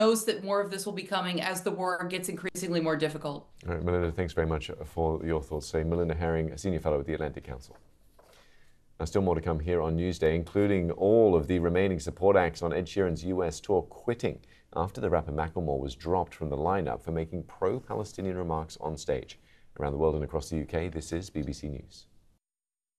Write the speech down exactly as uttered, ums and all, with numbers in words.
knows that more of this will be coming as the war gets increasingly more difficult. All right, Melinda, thanks very much for your thoughts today. Melinda Herring, a senior fellow at the Atlantic Council. Now, still more to come here on Newsday, including all of the remaining support acts on Ed Sheeran's U S tour quitting after the rapper Macklemore was dropped from the lineup for making pro-Palestinian remarks on stage. Around the world and across the U K, this is B B C News.